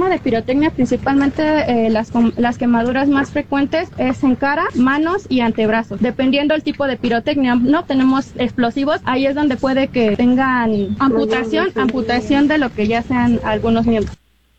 tema de pirotecnia, principalmente las quemaduras más frecuentes es en cara, manos y antebrazos. Dependiendo del tipo de pirotecnia, no tenemos explosivos, ahí es donde puede que tengan amputación de lo que ya sean algunos miembros.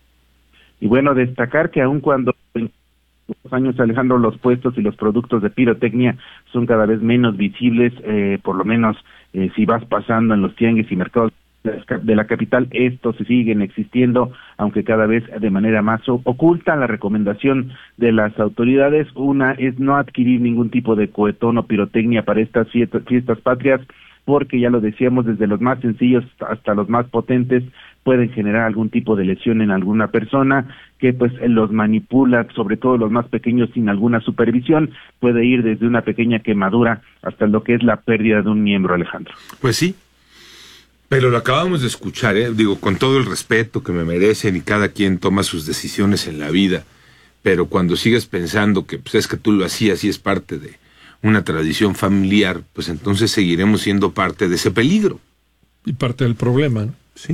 Y bueno, destacar que aun cuando en los años, Alejandro, los puestos y los productos de pirotecnia son cada vez menos visibles, por lo menos si vas pasando en los tianguis y mercados de la capital, estos siguen existiendo, aunque cada vez de manera más oculta. La recomendación de las autoridades, una es no adquirir ningún tipo de cohetón o pirotecnia para estas fiestas patrias, porque ya lo decíamos, desde los más sencillos hasta los más potentes pueden generar algún tipo de lesión en alguna persona que pues los manipula, sobre todo los más pequeños sin alguna supervisión. Puede ir desde una pequeña quemadura hasta lo que es la pérdida de un miembro, Alejandro. Pues sí, pero lo acabamos de escuchar, digo, con todo el respeto que me merecen y cada quien toma sus decisiones en la vida, pero cuando sigues pensando que pues es que tú lo hacías y es parte de una tradición familiar, pues entonces seguiremos siendo parte de ese peligro. Y parte del problema, ¿no? Sí.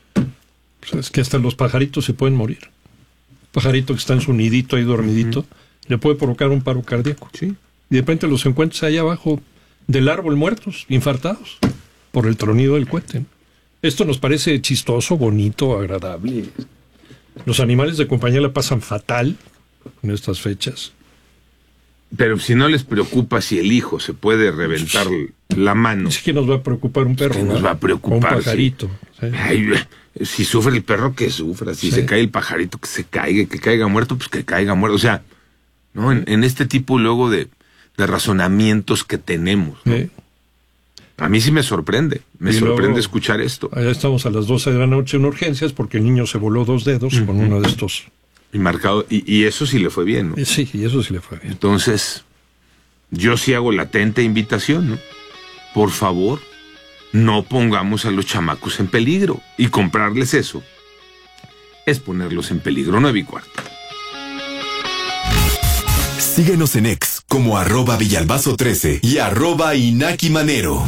Pues es que hasta los pajaritos se pueden morir. Un pajarito que está en su nidito ahí dormidito, le puede provocar un paro cardíaco. Sí. Y de repente los encuentras ahí abajo del árbol muertos, infartados, por el tronido del cohete, ¿no? Esto nos parece chistoso, bonito, agradable. Los animales de compañía la pasan fatal en estas fechas. Pero si no les preocupa si el hijo se puede reventar la mano. Es que nos va a preocupar un perro, ¿Qué nos va a preocupar? O un pajarito. Sí. Ay, si sufre el perro, que sufra. Si se cae el pajarito, que caiga muerto, pues que caiga muerto. O sea, ¿no? En este tipo luego de razonamientos que tenemos, ¿no? A mí sí me sorprende. Me sorprende escuchar esto. Allá estamos a las 12 de la noche en urgencias porque el niño se voló 2 dedos con uno de estos. Y marcado, y eso sí le fue bien, ¿no? Sí, y eso sí le fue bien. Entonces, yo sí hago latente invitación, ¿no? Por favor, no pongamos a los chamacos en peligro. Y comprarles eso es ponerlos en peligro. 9:15. Síguenos en X como @Villalbazo13 y @InakiManero.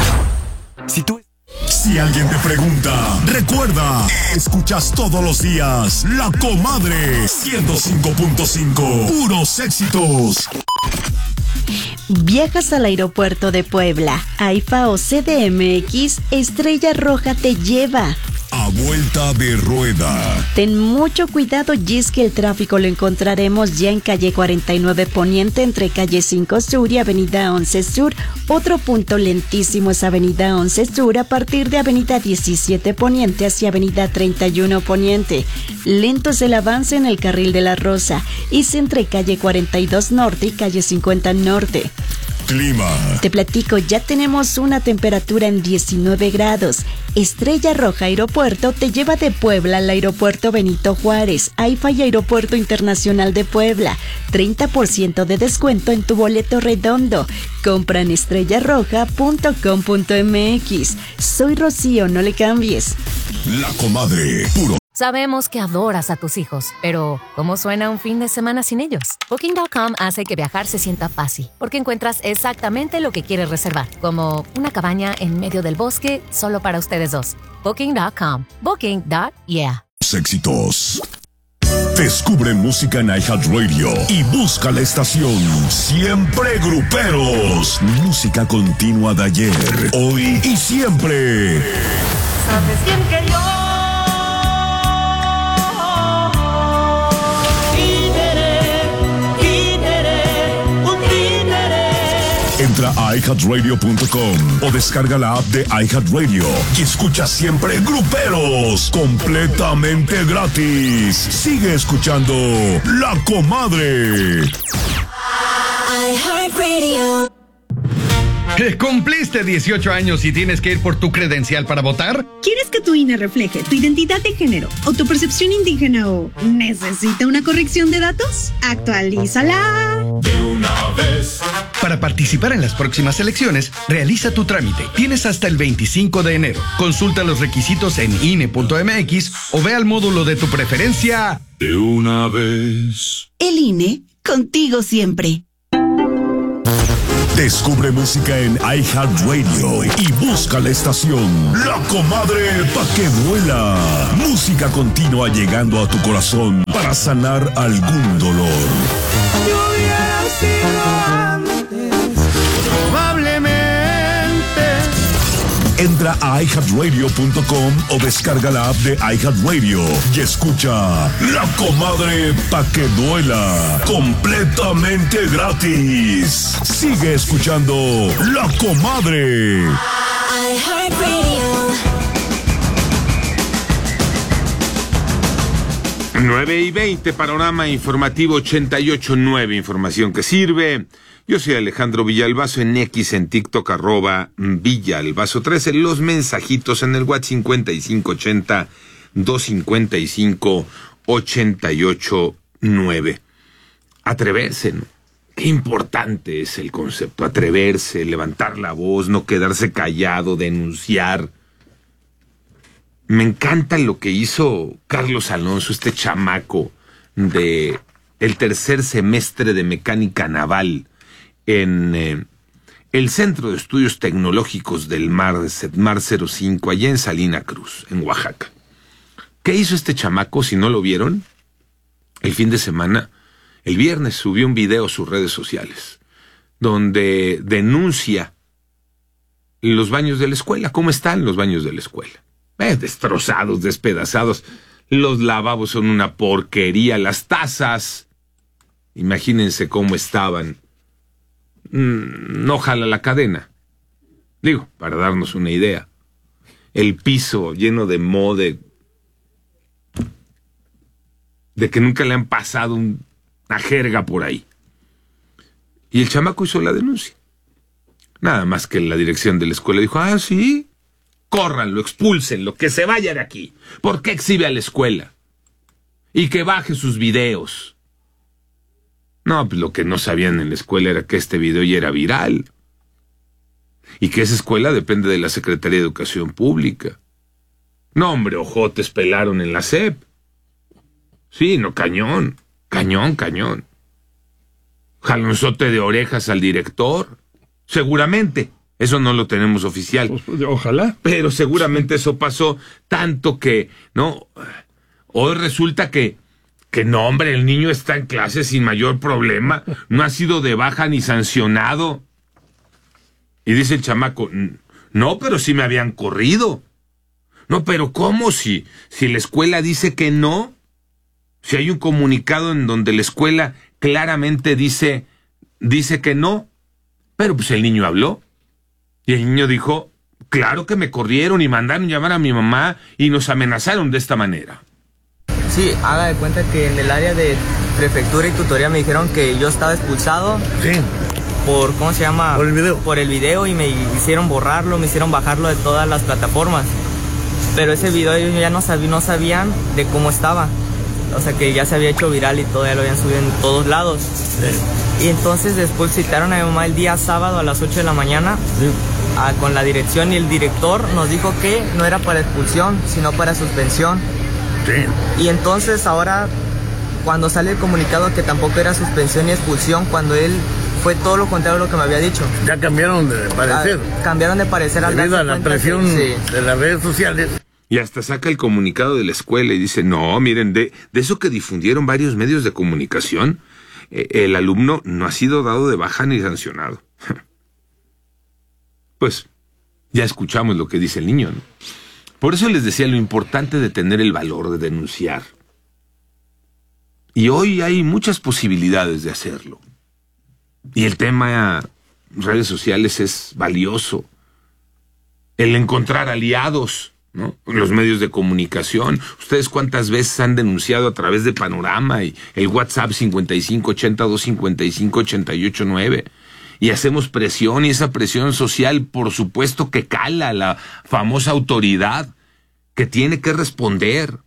Si alguien te pregunta, recuerda, escuchas todos los días La Comadre 105.5, puros éxitos. Viajas al aeropuerto de Puebla, AIFA o CDMX, Estrella Roja te lleva. A vuelta de rueda. Ten mucho cuidado y es que el tráfico lo encontraremos ya en calle 49 Poniente entre calle 5 Sur y avenida 11 Sur. Otro punto lentísimo es avenida 11 Sur a partir de avenida 17 Poniente hacia avenida 31 Poniente. Lento es el avance en el carril de la Rosa. Es entre calle 42 Norte y calle 50 Norte. Clima. Te platico, ya tenemos una temperatura en 19 grados. Estrella Roja Aeropuerto te lleva de Puebla al aeropuerto Benito Juárez, AIFA y Aeropuerto Internacional de Puebla. 30% de descuento en tu boleto redondo. Compra en estrellarroja.com.mx. Soy Rocío, no le cambies. La Comadre, puro. Sabemos que adoras a tus hijos, pero ¿cómo suena un fin de semana sin ellos? Booking.com hace que viajar se sienta fácil, porque encuentras exactamente lo que quieres reservar, como una cabaña en medio del bosque solo para ustedes dos. Booking.com. Booking.yeah. Éxitos. Descubre música en iHeartRadio y busca la estación Siempre Gruperos. Música continua de ayer, hoy y siempre. ¿Sabes quién que yo? Entra a iHeartRadio.com o descarga la app de iHeartRadio y escucha Siempre Gruperos completamente gratis. Sigue escuchando La Comadre. iHeartRadio. ¿Cumpliste 18 años y tienes que ir por tu credencial para votar? ¿Quieres que tu INE refleje tu identidad de género o tu percepción indígena o necesita una corrección de datos? ¡Actualízala! De una vez. Para participar en las próximas elecciones, realiza tu trámite. Tienes hasta el 25 de enero. Consulta los requisitos en INE.mx o ve al módulo de tu preferencia. De una vez. El INE, contigo siempre. Descubre música en iHeartRadio y busca la estación La Comadre pa' que vuela. Música continua llegando a tu corazón para sanar algún dolor. Yo hubiera sido antes, probablemente. Entra a iHeartRadio.com o descarga la app de iHeartRadio y escucha La Comadre pa' que duela, completamente gratis. Sigue escuchando La Comadre. iHeartRadio. 9:20, panorama informativo 88.9, información que sirve. Yo soy Alejandro Villalbazo, en X, en TikTok, @Villalbazo13, los mensajitos en el WhatsApp 5580-255-88.9. Atreverse, ¿no? Qué importante es el concepto, atreverse, levantar la voz, no quedarse callado, denunciar. Me encanta lo que hizo Carlos Alonso, este chamaco de el tercer semestre de mecánica naval en el Centro de Estudios Tecnológicos del Mar 05, allá en Salina Cruz, en Oaxaca. ¿Qué hizo este chamaco? Si no lo vieron, el fin de semana, el viernes, subió un video a sus redes sociales, donde denuncia los baños de la escuela. ¿Cómo están los baños de la escuela? Destrozados, despedazados. Los lavabos son una porquería. Las tazas, imagínense cómo estaban. No jala la cadena. Digo, para darnos una idea. El piso lleno de moho, de que nunca le han pasado una jerga por ahí. Y el chamaco hizo la denuncia. Nada más que la dirección de la escuela dijo, sí, córranlo, expúlsenlo, que se vaya de aquí. ¿Por qué exhibe a la escuela? Y que baje sus videos. No, pues lo que no sabían en la escuela era que este video ya era viral. Y que esa escuela depende de la Secretaría de Educación Pública. No, hombre, ojotes pelaron en la SEP. Sí, no, cañón. Jalonzote de orejas al director. Seguramente. Eso no lo tenemos oficial. Pues, ojalá. Pero seguramente eso pasó tanto que, ¿no? Hoy resulta que no, hombre, el niño está en clase sin mayor problema. No ha sido de baja ni sancionado. Y dice el chamaco, no, pero sí me habían corrido. No, pero ¿cómo? Si la escuela dice que no. Si hay un comunicado en donde la escuela claramente dice que no. Pero pues el niño habló. Y el niño dijo, claro que me corrieron y mandaron llamar a mi mamá y nos amenazaron de esta manera. Sí, haga de cuenta que en el área de prefectura y tutoría me dijeron que yo estaba expulsado. Sí. Por, ¿cómo se llama? Por el video. Por el video, y me hicieron borrarlo, me hicieron bajarlo de todas las plataformas. Pero ese video ellos ya no sabían de cómo estaba. O sea, que ya se había hecho viral y todo, ya lo habían subido en todos lados. Sí. Y entonces después citaron a mi mamá el día sábado a las 8 de la mañana. Sí. Con la dirección, y el director nos dijo que no era para expulsión, sino para suspensión. Sí. Y entonces ahora, cuando sale el comunicado que tampoco era suspensión ni expulsión, cuando él fue todo lo contrario a lo que me había dicho. Ya cambiaron de parecer. Cambiaron de parecer al debido a la presión de las redes sociales. Y hasta saca el comunicado de la escuela y dice, no, miren, de eso que difundieron varios medios de comunicación, el alumno no ha sido dado de baja ni sancionado. Pues ya escuchamos lo que dice el niño, ¿no? Por eso les decía lo importante de tener el valor de denunciar. Y hoy hay muchas posibilidades de hacerlo. Y el tema redes sociales es valioso. El encontrar aliados, ¿no? Los medios de comunicación. ¿Ustedes cuántas veces han denunciado a través de Panorama y el WhatsApp 5580-255-88.9? Y hacemos presión, y esa presión social, por supuesto que cala la famosa autoridad que tiene que responder.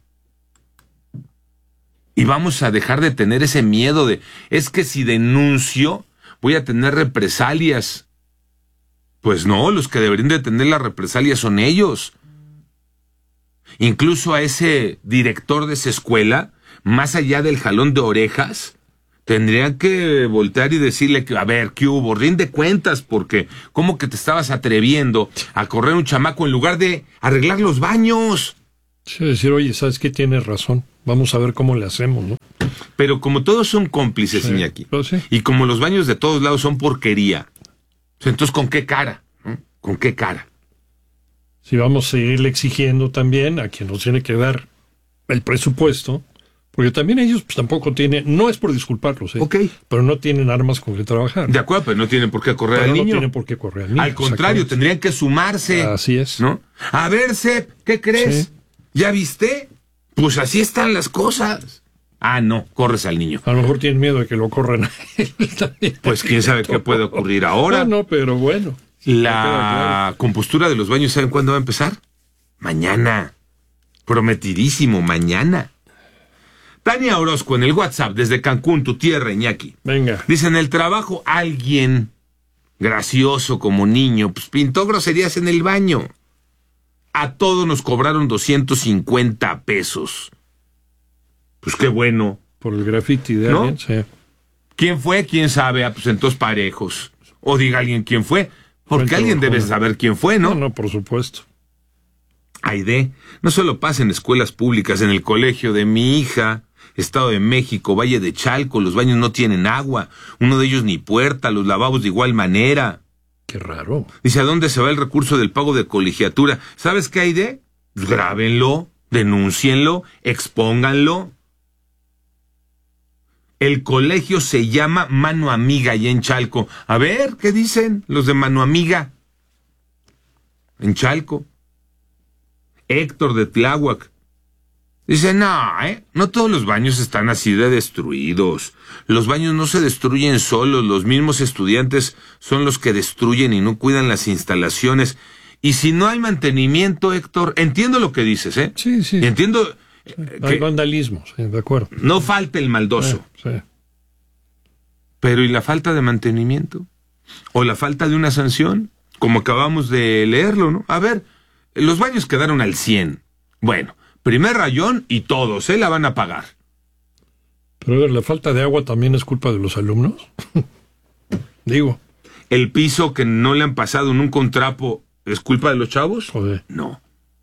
Y vamos a dejar de tener ese miedo de, es que si denuncio voy a tener represalias. Pues no, los que deberían de tener las represalias son ellos. Incluso a ese director de esa escuela, más allá del jalón de orejas, tendrían que voltear y decirle que, a ver, ¿qué hubo? Rinde cuentas, porque ¿cómo que te estabas atreviendo a correr un chamaco en lugar de arreglar los baños? Sí, decir, oye, ¿sabes qué? Tienes razón. Vamos a ver cómo le hacemos, ¿no? Pero como todos son cómplices, Sí, Iñaki, pues sí. y como los baños de todos lados son porquería, entonces ¿con qué cara? ¿Con qué cara? Si vamos a seguirle exigiendo también a quien nos tiene que dar el presupuesto, porque también ellos pues, tampoco tienen, no es por disculparlos, pero no tienen armas con que trabajar. De acuerdo, pero no tienen por qué correr Pero al no niño. tienen por qué correr al niño. Al contrario, exactamente. tendrían que sumarse. Así es. ¿No? A ver, Sep, ¿qué crees? Sí. ¿Ya viste? Pues así están las cosas. Ah, no, corres al niño. A lo mejor tienen miedo de que lo corran a él también. Pues quién sabe qué puede ocurrir ahora. No, pero bueno. La compostura de los baños, ¿saben cuándo va a empezar? Mañana. Prometidísimo, mañana. Tania Orozco en el WhatsApp desde Cancún, tu tierra, Iñaki. Venga. Dice, en el trabajo alguien gracioso como niño, pues pintó groserías en el baño. A todos nos cobraron 250 pesos. Pues qué bueno. Por el graffiti de ¿No? alguien, sí. ¿Quién fue? ¿Quién sabe? Ah, pues entonces parejos. O diga alguien quién fue. Porque alguien debe saber quién fue, ¿no? No, por supuesto. Aide, no solo pasa en escuelas públicas, en el colegio de mi hija, Estado de México, Valle de Chalco, los baños no tienen agua, uno de ellos ni puerta, los lavabos de igual manera. Qué raro. Dice, ¿a dónde se va el recurso del pago de colegiatura? ¿Sabes qué, Aide? Pues grábenlo, denúncienlo, expónganlo. El colegio se llama Mano Amiga allá en Chalco. A ver, ¿qué dicen los de Mano Amiga? En Chalco. Héctor de Tláhuac. Dice, no todos los baños están así de destruidos. Los baños no se destruyen solos, los mismos estudiantes son los que destruyen y no cuidan las instalaciones. Y si no hay mantenimiento, Héctor, entiendo lo que dices, ¿eh? Sí, sí. Y entiendo Hay vandalismo, sí, de acuerdo. no falta el maldoso. Sí. Pero ¿y la falta de mantenimiento? ¿O la falta de una sanción? Como acabamos de leerlo, ¿no? A ver, los baños quedaron al 100. Bueno, primer rayón y todos, la van a pagar. Pero a ver, ¿la falta de agua también es culpa de los alumnos? Digo. ¿El piso que no le han pasado nunca un trapo es culpa de los chavos? Joder. No.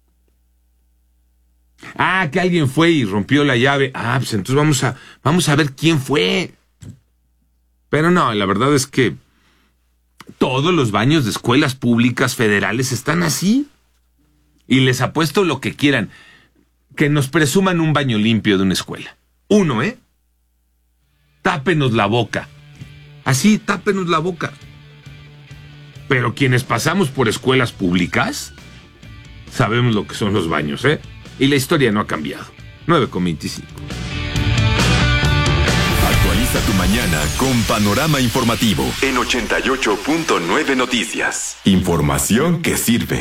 Ah, que alguien fue y rompió la llave. Ah, pues entonces vamos a ver quién fue. Pero no, la verdad es que todos los baños de escuelas públicas federales están así. Y les apuesto lo que quieran. Que nos presuman un baño limpio de una escuela. Uno, Tápenos la boca. Así, tápenos la boca. Pero quienes pasamos por escuelas públicas, sabemos lo que son los baños, Y la historia no ha cambiado. 9:25. Actualiza tu mañana con Panorama Informativo en 88.9 Noticias. Información que sirve.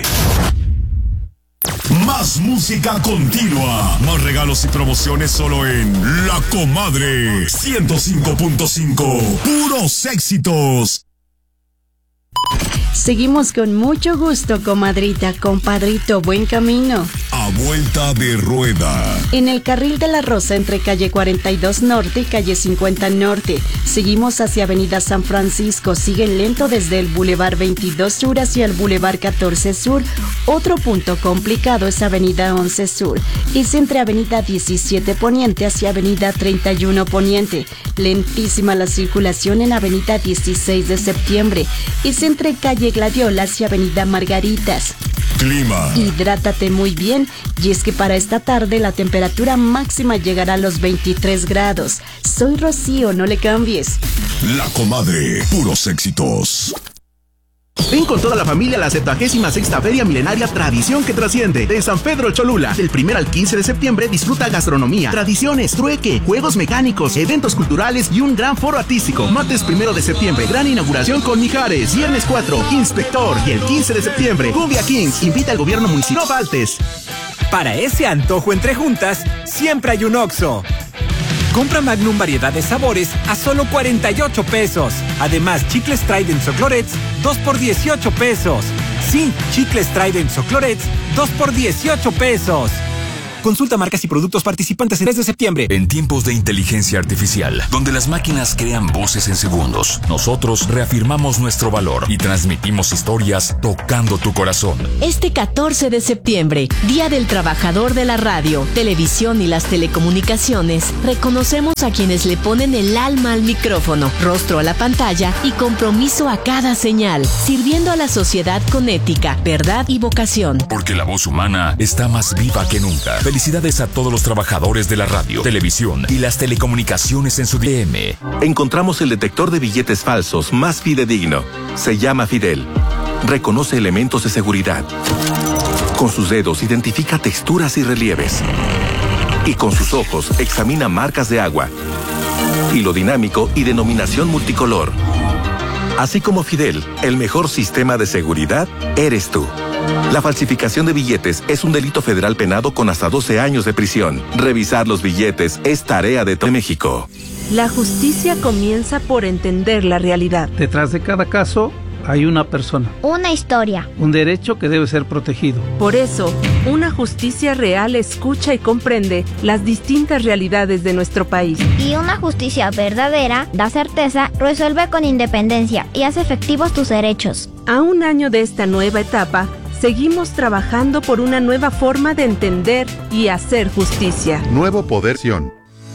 Más música continua. Más regalos y promociones solo en La Comadre 105.5. Puros éxitos. Seguimos con mucho gusto, comadrita, compadrito, buen camino. A vuelta de rueda. En el carril de la Rosa entre calle 42 Norte y calle 50 Norte. Seguimos hacia avenida San Francisco. Siguen lento desde el Boulevard 22 Sur hacia el Boulevard 14 Sur. Otro punto complicado es avenida 11 Sur. Es entre avenida 17 Poniente hacia avenida 31 Poniente. Lentísima la circulación en avenida 16 de septiembre. Es entre calle Gladiola hacia avenida Margaritas. Clima. Hidrátate muy bien, y es que para esta tarde la temperatura máxima llegará a los 23 grados. Soy Rocío, no le cambies. La Comadre, puros éxitos. Ven con toda la familia a la 76ª Feria Milenaria Tradición que Trasciende de San Pedro Cholula. Del 1 al 15 de septiembre disfruta gastronomía, tradiciones, trueque, juegos mecánicos, eventos culturales y un gran foro artístico. Martes 1 de septiembre, gran inauguración con Mijares. Viernes 4, Inspector. Y el 15 de septiembre, Cumbia Kings. Invita al gobierno municipal. No faltes. Para ese antojo entre juntas, siempre hay un Oxxo. Compra Magnum variedad de sabores a solo 48 pesos. Además, chicles Trident o Clorets, 2 por 18 pesos. Sí, chicles Trident o Clorets, 2 por 18 pesos. Consulta marcas y productos participantes el 3 de septiembre. En tiempos de inteligencia artificial, donde las máquinas crean voces en segundos, nosotros reafirmamos nuestro valor y transmitimos historias tocando tu corazón. Este 14 de septiembre, Día del Trabajador de la Radio, Televisión y las Telecomunicaciones, reconocemos a quienes le ponen el alma al micrófono, rostro a la pantalla y compromiso a cada señal, sirviendo a la sociedad con ética, verdad y vocación. Porque la voz humana está más viva que nunca. Felicidades a todos los trabajadores de la radio, televisión y las telecomunicaciones en su DM. Encontramos el detector de billetes falsos más fidedigno. Se llama Fidel. Reconoce elementos de seguridad. Con sus dedos identifica texturas y relieves. Y con sus ojos examina marcas de agua, hilo dinámico y denominación multicolor. Así como Fidel, el mejor sistema de seguridad eres tú. La falsificación de billetes es un delito federal penado con hasta 12 años de prisión. Revisar los billetes es tarea de todo México. La justicia comienza por entender la realidad. Detrás de cada caso hay una persona. Una historia. Un derecho que debe ser protegido. Por eso, una justicia real escucha y comprende las distintas realidades de nuestro país. Y una justicia verdadera da certeza, resuelve con independencia y hace efectivos tus derechos. A un año de esta nueva etapa, seguimos trabajando por una nueva forma de entender y hacer justicia. Nuevo Poder Sion.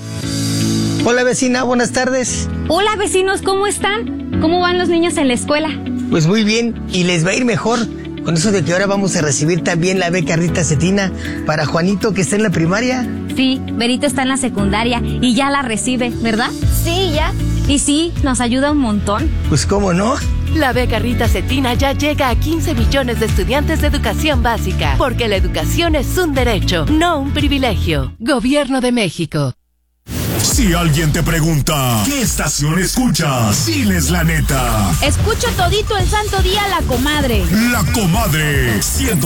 Hola vecina, buenas tardes. Hola vecinos, ¿cómo están? ¿Cómo van los niños en la escuela? Pues muy bien, y les va a ir mejor con eso de que ahora vamos a recibir también la beca Rita Cetina para Juanito que está en la primaria. Sí, Berito está en la secundaria y ya la recibe, ¿verdad? Sí, ya. Y sí, nos ayuda un montón. Pues cómo no. La beca Rita Cetina ya llega a 15 millones de estudiantes de educación básica, porque la educación es un derecho, no un privilegio. Gobierno de México. Si alguien te pregunta, ¿qué estación escuchas? Diles la neta. Escucho todito el santo día La Comadre. La Comadre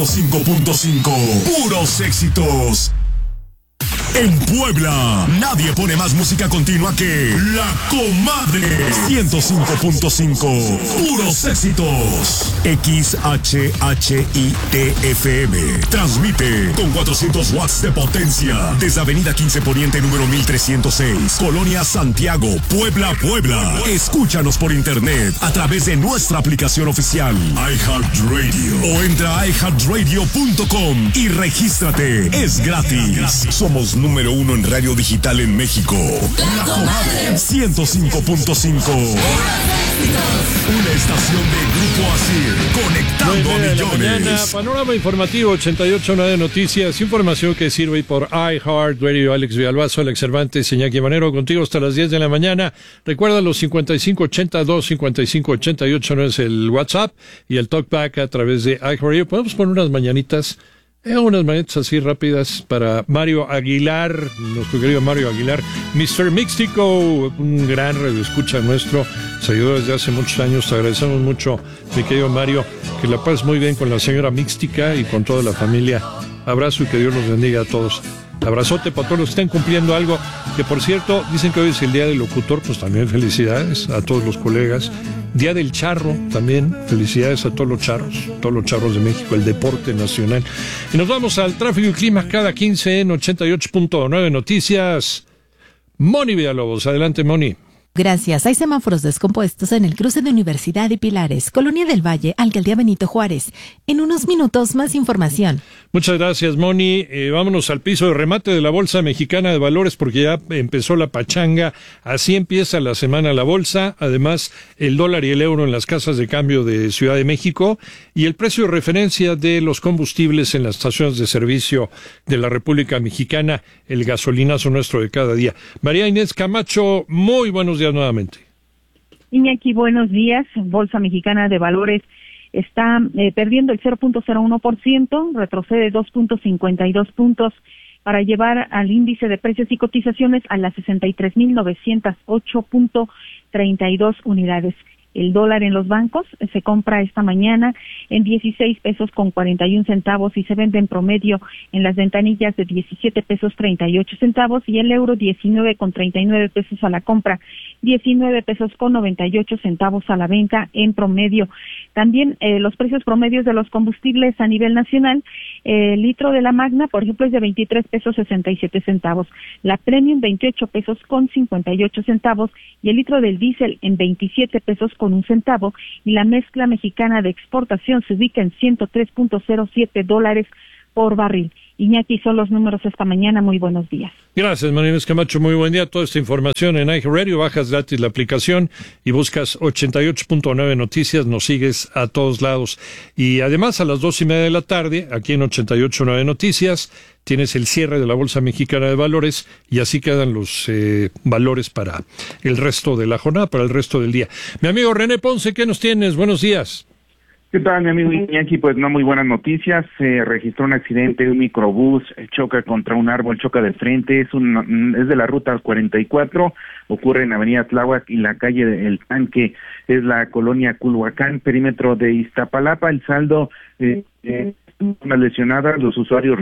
105.5. Puros éxitos. En Puebla, nadie pone más música continua que La Comadre 105.5. Puros éxitos. XHHITFM. Transmite con 400 watts de potencia desde Avenida 15 Poniente número 1306, Colonia Santiago, Puebla, Puebla. Escúchanos por internet a través de nuestra aplicación oficial iHeartRadio o entra a iHeartRadio.com y regístrate. Es gratis. Somos número 1 en radio digital en México. La Comadre 105.5. Una estación de Grupo Asir, conectando a millones. Panorama informativo 88.9 Noticias, información que sirve por iHeartRadio. Alex Villalbazo, Alex Cervantes, Iñaki Manero, contigo hasta las 10 de la mañana. Recuerda los 5582, 5588 no es el WhatsApp y el Talkback a través de iHeartRadio. Podemos poner unas mañanitas así rápidas para Mario Aguilar, nuestro querido Mario Aguilar, Mr. Místico, un gran radioescucha nuestro, se ayudó desde hace muchos años, te agradecemos mucho, mi querido Mario, que la pases muy bien con la señora Mística y con toda la familia. Abrazo y que Dios los bendiga a todos. Abrazote para todos los que estén cumpliendo algo, que por cierto, dicen que hoy es el Día del Locutor, pues también felicidades a todos los colegas. Día del Charro, también felicidades a todos los charros de México, el deporte nacional. Y nos vamos al tráfico y clima cada 15 en 88.9 Noticias. Moni Villalobos, adelante Moni. Gracias. Hay semáforos descompuestos en el cruce de Universidad y Pilares, Colonia del Valle, Alcaldía Benito Juárez. En unos minutos, más información. Muchas gracias, Moni. Vámonos al piso de remate de la Bolsa Mexicana de Valores porque ya empezó la pachanga. Así empieza la semana la bolsa. Además, el dólar y el euro en las casas de cambio de Ciudad de México y el precio de referencia de los combustibles en las estaciones de servicio de la República Mexicana, el gasolinazo nuestro de cada día. María Inés Camacho, muy buenos días nuevamente. Iñaki, buenos días. Bolsa Mexicana de Valores está perdiendo el 0.01%, retrocede 2.52 puntos para llevar al índice de precios y cotizaciones a las 63.908.32 unidades. El dólar en los bancos se compra esta mañana en 16 pesos con 41 centavos y se vende en promedio en las ventanillas de 17 pesos 38 centavos y el euro 19 con 39 pesos a la compra, 19 pesos con 98 centavos a la venta en promedio. También los precios promedios de los combustibles a nivel nacional, el litro de la Magna, por ejemplo, es de 23 pesos 67 centavos, la Premium 28 pesos con 58 centavos y el litro del diésel en 27 pesos con 1 centavo y la mezcla mexicana de exportación se ubica en $103.07 por barril. Iñaki, son los números esta mañana. Muy buenos días. Gracias, Marínez Camacho. Muy buen día. Toda esta información en iHeartRadio. Bajas gratis la aplicación y buscas 88.9 Noticias. Nos sigues a todos lados. Y además, a las 2:30 de la tarde, aquí en 88.9 Noticias, tienes el cierre de la Bolsa Mexicana de Valores y así quedan los valores para el resto de la jornada, para el resto del día. Mi amigo René Ponce, ¿qué nos tienes? Buenos días. ¿Qué tal, mi amigo Iñaki? Pues no muy buenas noticias. Se registró un accidente de un microbús, choca contra un árbol, choca de frente. Es de la ruta 44, ocurre en Avenida Tláhuac y la calle El Tanque, es la colonia Culhuacán, perímetro de Iztapalapa. El saldo, unas lesionadas, los usuarios.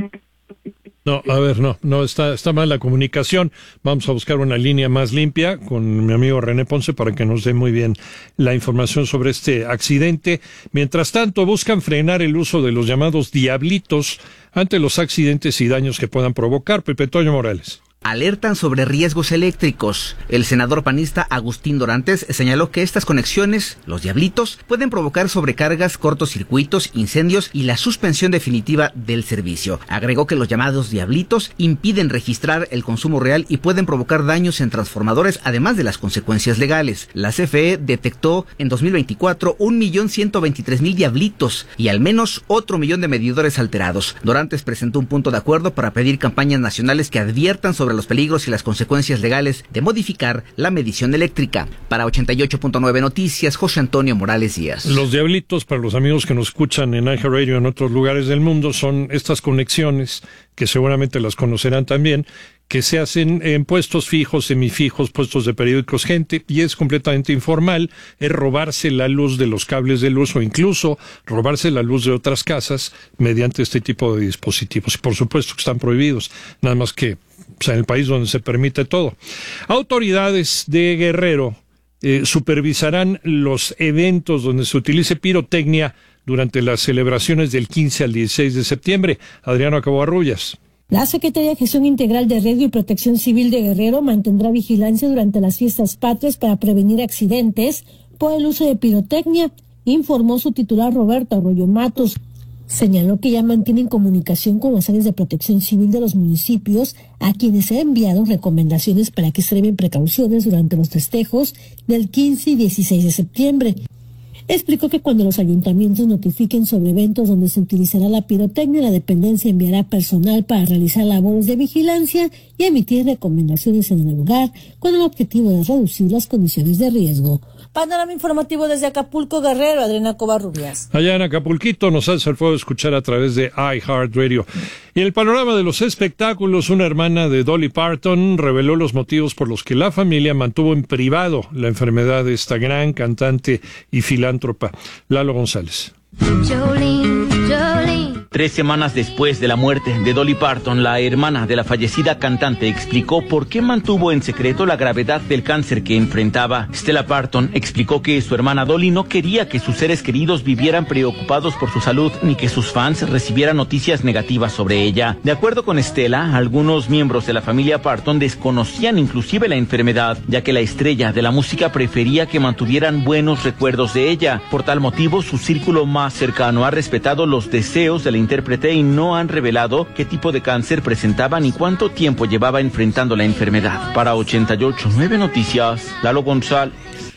No, a ver, no, está mal la comunicación. Vamos a buscar una línea más limpia con mi amigo René Ponce para que nos dé muy bien la información sobre este accidente. Mientras tanto, buscan frenar el uso de los llamados diablitos ante los accidentes y daños que puedan provocar. Pepe Toño Morales. Alertan sobre riesgos eléctricos. El senador panista Agustín Dorantes señaló que estas conexiones, los diablitos, pueden provocar sobrecargas, cortocircuitos, incendios y la suspensión definitiva del servicio. Agregó que los llamados diablitos impiden registrar el consumo real y pueden provocar daños en transformadores, además de las consecuencias legales. La CFE detectó en 2024 1.123.000 diablitos y al menos otro 1 millón de medidores alterados. Dorantes presentó un punto de acuerdo para pedir campañas nacionales que adviertan sobre los peligros y las consecuencias legales de modificar la medición eléctrica. Para 88.9 Noticias, José Antonio Morales Díaz. Los diablitos, para los amigos que nos escuchan en iHeartRadio en otros lugares del mundo, son estas conexiones, que seguramente las conocerán también, que se hacen en puestos fijos, semifijos, puestos de periódicos, gente, y es completamente informal, es robarse la luz de los cables de luz o incluso robarse la luz de otras casas mediante este tipo de dispositivos. Y por supuesto que están prohibidos, nada más que en el país donde se permite todo. Autoridades de Guerrero supervisarán los eventos donde se utilice pirotecnia durante las celebraciones del 15 al 16 de septiembre. Adriano Caboarrullas. La Secretaría de Gestión Integral de Riesgo y Protección Civil de Guerrero mantendrá vigilancia durante las fiestas patrias para prevenir accidentes por el uso de pirotecnia, informó su titular Roberto Arroyo Matos. Señaló que ya mantienen comunicación con las áreas de protección civil de los municipios, a quienes se han enviado recomendaciones para que extremen precauciones durante los festejos del 15 y 16 de septiembre. Explicó que cuando los ayuntamientos notifiquen sobre eventos donde se utilizará la pirotecnia, la dependencia enviará personal para realizar labores de vigilancia y emitir recomendaciones en el lugar con el objetivo de reducir las condiciones de riesgo. Panorama informativo desde Acapulco, Guerrero, Adriana Covarrubias. Allá en Acapulquito nos hace el fuego escuchar a través de iHeartRadio. Y en el panorama de los espectáculos, una hermana de Dolly Parton reveló los motivos por los que la familia mantuvo en privado la enfermedad de esta gran cantante y filántropa. Lalo González. Jolene, Jolene. 3 semanas después de la muerte de Dolly Parton, la hermana de la fallecida cantante explicó por qué mantuvo en secreto la gravedad del cáncer que enfrentaba. Stella Parton explicó que su hermana Dolly no quería que sus seres queridos vivieran preocupados por su salud ni que sus fans recibieran noticias negativas sobre ella. De acuerdo con Stella, algunos miembros de la familia Parton desconocían inclusive la enfermedad, ya que la estrella de la música prefería que mantuvieran buenos recuerdos de ella. Por tal motivo, su círculo más cercano ha respetado los deseos de la intérprete y no han revelado qué tipo de cáncer presentaba ni cuánto tiempo llevaba enfrentando la enfermedad. Para 88.9 Noticias, Lalo González.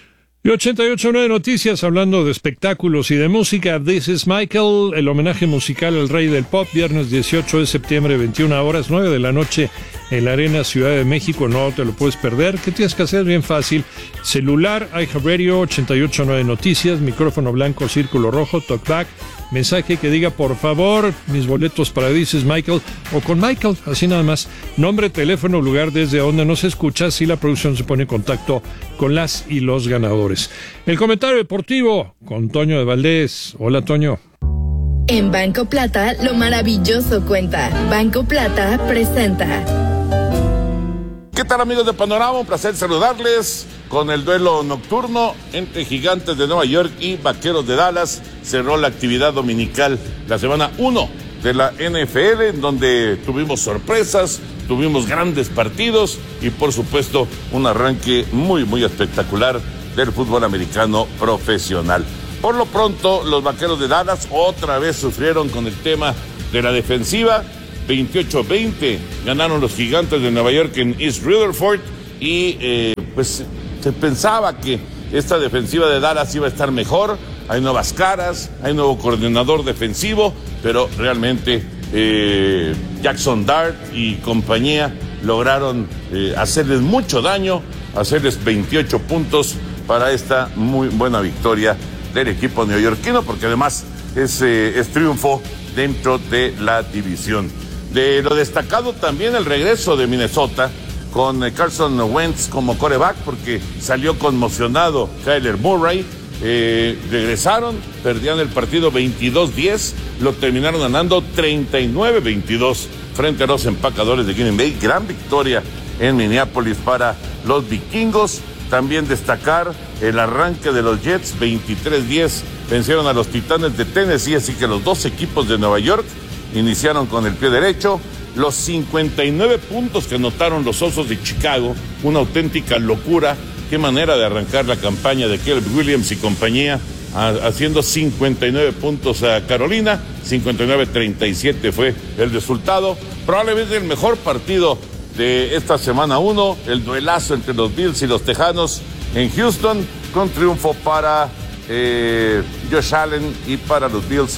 Y 88.9 Noticias, hablando de espectáculos y de música. This is Michael, el homenaje musical al rey del pop, viernes 18 de septiembre, 21 horas, 9 de la noche, en la Arena Ciudad de México. No te lo puedes perder. ¿Qué tienes que hacer? Bien fácil. Celular, iHeartRadio, 88.9 Noticias, micrófono blanco, círculo rojo, talkback, mensaje que diga, por favor, mis boletos para This is Michael, o con Michael, así nada más. Nombre, teléfono, lugar desde donde nos escuchas y la producción se pone en contacto con las y los ganadores. El comentario deportivo con Toño de Valdés. Hola, Toño. En Banco Plata, lo maravilloso cuenta. Banco Plata presenta. ¿Qué tal, amigos de Panorama? Un placer saludarles con el duelo nocturno entre Gigantes de Nueva York y Vaqueros de Dallas. Cerró la actividad dominical la semana 1 de la NFL, en donde tuvimos sorpresas, tuvimos grandes partidos y, por supuesto, un arranque muy, muy espectacular del fútbol americano profesional. Por lo pronto, los Vaqueros de Dallas otra vez sufrieron con el tema de la defensiva. 28-20 ganaron los Gigantes de Nueva York en East Rutherford y pues se pensaba que esta defensiva de Dallas iba a estar mejor. Hay nuevas caras, hay nuevo coordinador defensivo, pero realmente Jackson Dart y compañía lograron hacerles mucho daño, hacerles 28 puntos para esta muy buena victoria del equipo neoyorquino, porque además es triunfo dentro de la división. De lo destacado también el regreso de Minnesota con Carson Wentz como quarterback, porque salió conmocionado Kyler Murray. Regresaron, perdían el partido 22-10, lo terminaron ganando 39-22 frente a los empacadores de Green Bay. Gran victoria en Minneapolis para los vikingos. También destacar el arranque de los Jets, 23-10 vencieron a los Titanes de Tennessee, así que los dos equipos de Nueva York iniciaron con el pie derecho. Los 59 puntos que anotaron los Osos de Chicago, una auténtica locura. Qué manera de arrancar la campaña de Caleb Williams y compañía, haciendo 59 puntos a Carolina. 59-37 fue el resultado. Probablemente el mejor partido de esta semana 1, el duelazo entre los Bills y los Tejanos en Houston, con triunfo para Josh Allen y para los Bills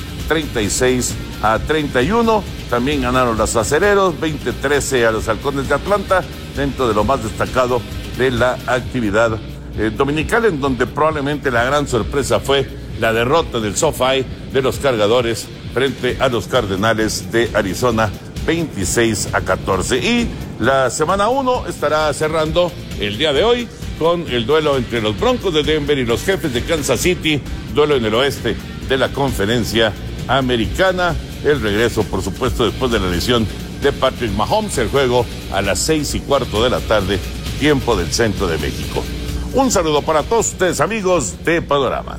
36-31. También ganaron los Acereros 20-13 a los Halcones de Atlanta, dentro de lo más destacado de la actividad dominical, en donde probablemente la gran sorpresa fue la derrota del SoFi de los Cargadores frente a los Cardenales de Arizona 26-14. Y la semana 1 estará cerrando el día de hoy con el duelo entre los Broncos de Denver y los Jefes de Kansas City, duelo en el oeste de la Conferencia Americana. El regreso, por supuesto, después de la lesión de Patrick Mahomes, el juego a las 6:15 de la tarde, tiempo del centro de México. Un saludo para todos ustedes, amigos de Panorama.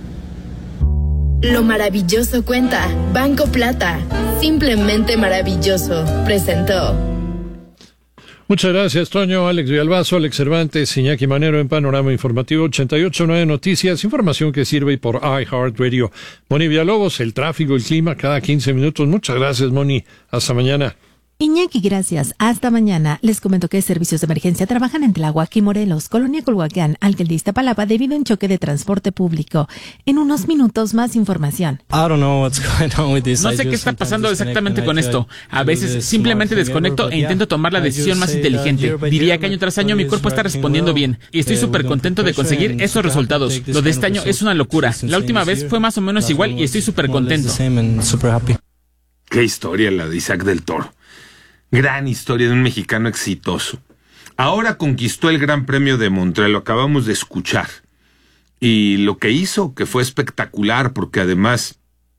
Lo maravilloso cuenta. Banco Plata. Simplemente maravilloso. Presentó. Muchas gracias, Toño. Alex Villalbazo, Alex Cervantes, Iñaki Manero en Panorama Informativo 88.9 Noticias, información que sirve por iHeartRadio. Moni Villalobos, el tráfico, el clima, cada 15 minutos. Muchas gracias, Moni. Hasta mañana. Iñaki, gracias. Hasta mañana. Les comento que servicios de emergencia trabajan en Tláhuac y Morelos, Colonia Culhuacán, Alcaldía Iztapalapa, debido a un choque de transporte público. En unos minutos, más información. No sé qué está pasando exactamente con esto. A veces simplemente desconecto e intento tomar la decisión más inteligente. Diría que año tras año mi cuerpo está respondiendo bien. Y estoy súper contento de conseguir esos resultados. Lo de este año es una locura. La última vez fue más o menos igual y estoy súper contento. Qué historia la de Isaac del Toro. Gran historia de un mexicano exitoso. Ahora conquistó el Gran Premio de Montreal, lo acabamos de escuchar. Y lo que hizo, que fue espectacular, porque además,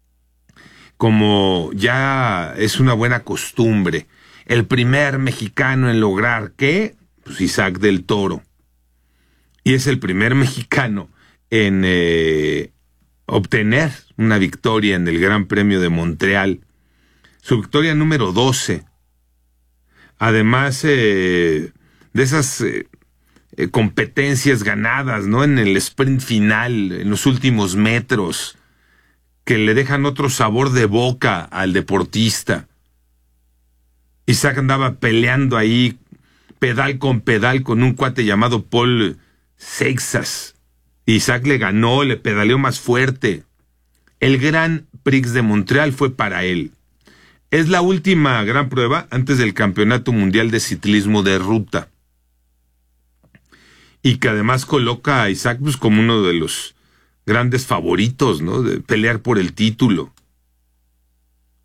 como ya es una buena costumbre, el primer mexicano en lograr, ¿qué? Pues Isaac del Toro. Y es el primer mexicano en obtener una victoria en el Gran Premio de Montreal. Su victoria número 12. Además de esas competencias ganadas, ¿no? En el sprint final, en los últimos metros, que le dejan otro sabor de boca al deportista. Isaac andaba peleando ahí, pedal con un cuate llamado Paul Seixas. Isaac le ganó, le pedaleó más fuerte. El Grand Prix de Montreal fue para él. Es la última gran prueba antes del Campeonato Mundial de Ciclismo de Ruta. Y que además coloca a Isaac pues, como uno de los grandes favoritos, ¿no? De pelear por el título.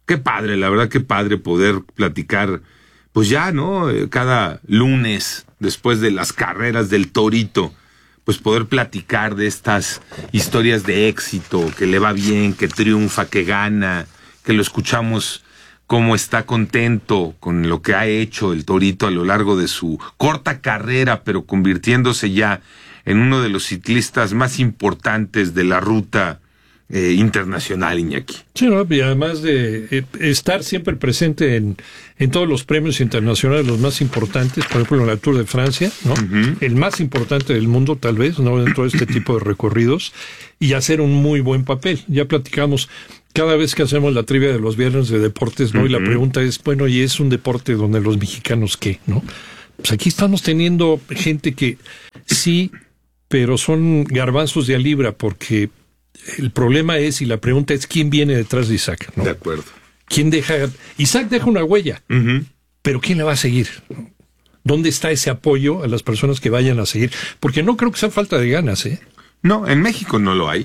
Qué padre, la verdad, qué padre poder platicar, pues ya, ¿no? Cada lunes, después de las carreras del torito, pues poder platicar de estas historias de éxito, que le va bien, que triunfa, que gana, que lo escuchamos cómo está contento con lo que ha hecho el torito a lo largo de su corta carrera, pero convirtiéndose ya en uno de los ciclistas más importantes de la ruta internacional, Iñaki. Sí, ¿no? Y además de estar siempre presente en todos los premios internacionales, los más importantes, por ejemplo en la Tour de Francia, ¿no? Uh-huh. El más importante del mundo, tal vez, ¿no? Dentro de este tipo de recorridos, y hacer un muy buen papel. Ya platicamos cada vez que hacemos la trivia de los viernes de deportes, ¿no? Uh-huh. Y la pregunta es, bueno, ¿y es un deporte donde los mexicanos qué, no? Pues aquí estamos teniendo gente que sí, pero son garbanzos de a libra, porque el problema es, y la pregunta es, ¿quién viene detrás de Isaac, ¿no? De acuerdo. ¿Quién deja? Isaac deja una huella, uh-huh, pero ¿quién la va a seguir? ¿Dónde está ese apoyo a las personas que vayan a seguir? Porque no creo que sea falta de ganas, ¿eh? No, en México no lo hay.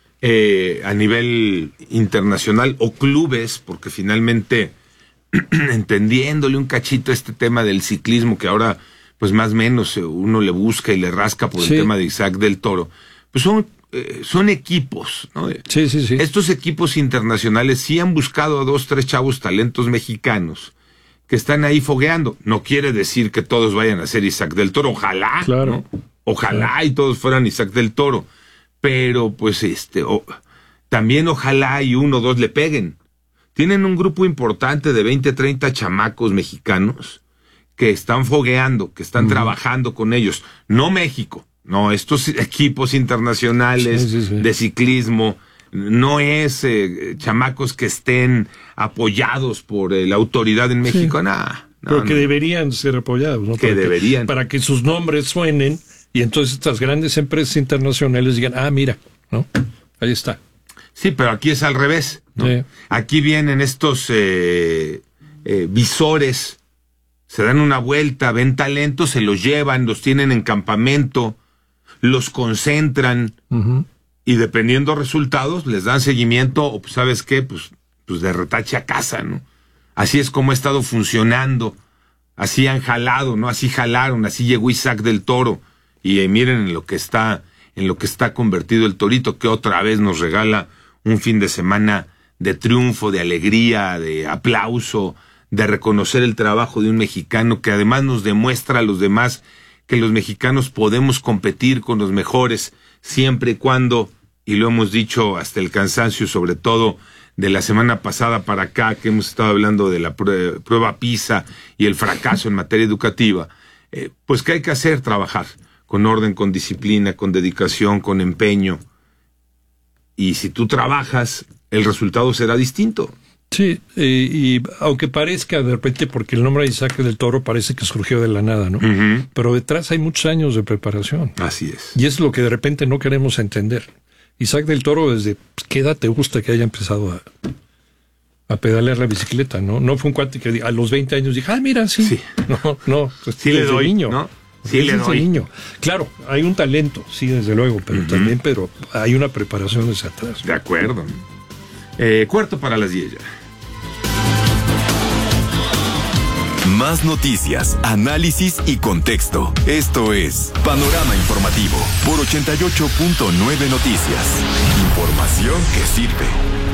A nivel internacional, o clubes, porque finalmente, entendiéndole un cachito este tema del ciclismo, que ahora, pues más o menos, uno le busca y le rasca por el tema de Isaac del Toro, pues son equipos, ¿no? Sí, sí, sí. Estos equipos internacionales sí han buscado a 2, 3 chavos talentos mexicanos que están ahí fogueando. No quiere decir que todos vayan a ser Isaac del Toro, ojalá, claro, ¿no? Ojalá, claro, y todos fueran Isaac del Toro, pero pues también ojalá y 1 o 2 le peguen. Tienen un grupo importante de 20, 30 chamacos mexicanos que están fogueando, que están trabajando con ellos. No México. No, estos equipos internacionales de ciclismo no es chamacos que estén apoyados por la autoridad en México, pero que deberían ser apoyados, ¿no? Para que sus nombres suenen y entonces estas grandes empresas internacionales digan, mira, ¿no? Ahí está. Sí, pero aquí es al revés, ¿no? Sí. Aquí vienen estos visores, se dan una vuelta, ven talentos, se los llevan, los tienen en campamento, los concentran, y dependiendo resultados les dan seguimiento, o pues, ¿sabes qué? Pues de retache a casa, ¿no? Así es como ha estado funcionando, así han jalado, ¿no? Así jalaron, así llegó Isaac del Toro, y miren en lo que está convertido el torito, que otra vez nos regala un fin de semana de triunfo, de alegría, de aplauso, de reconocer el trabajo de un mexicano, que además nos demuestra a los demás que los mexicanos podemos competir con los mejores siempre y cuando, y lo hemos dicho hasta el cansancio, sobre todo de la semana pasada para acá, que hemos estado hablando de la prueba PISA y el fracaso en materia educativa, pues que hay que hacer, trabajar con orden, con disciplina, con dedicación, con empeño, y si tú trabajas, el resultado será distinto. Sí, y aunque parezca de repente, porque el nombre de Isaac del Toro parece que surgió de la nada, ¿no? Uh-huh. Pero detrás hay muchos años de preparación. Así es. Y es lo que de repente no queremos entender. Isaac del Toro, ¿desde qué edad te gusta que haya empezado a pedalear la bicicleta, no? No fue un cuate que a los 20 años dije, mira, sí. No, pues sí le doy, niño, ¿no? Sí le doy. Niño. Claro, hay un talento, sí, desde luego, pero también hay una preparación desde atrás. De acuerdo. 9:45 ya. Más noticias, análisis y contexto. Esto es Panorama Informativo por 88.9 Noticias. Información que sirve.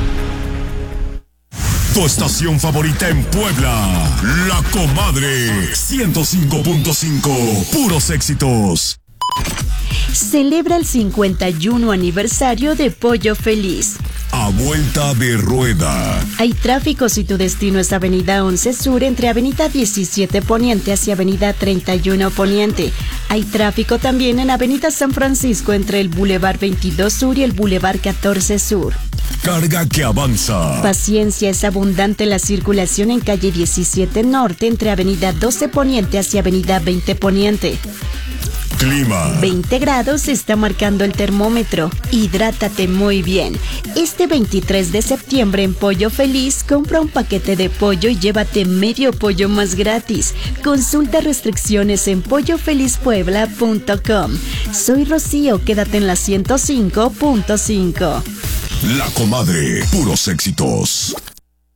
Tu estación favorita en Puebla, La Comadre 105.5, puros éxitos. Celebra el 51 aniversario de Pollo Feliz. A vuelta de rueda. Hay tráfico si tu destino es Avenida 11 Sur entre Avenida 17 Poniente hacia Avenida 31 Poniente. Hay tráfico también en Avenida San Francisco entre el Boulevard 22 Sur y el Boulevard 14 Sur. Carga que avanza. Paciencia, es abundante la circulación en calle 17 Norte entre Avenida 12 Poniente hacia Avenida 20 Poniente. Clima. 20 grados está marcando el termómetro. Hidrátate muy bien. Este 23 de septiembre en Pollo Feliz, compra un paquete de pollo y llévate medio pollo más gratis. Consulta restricciones en pollofelizpuebla.com. Soy Rocío, quédate en la 105.5. La Comadre, puros éxitos.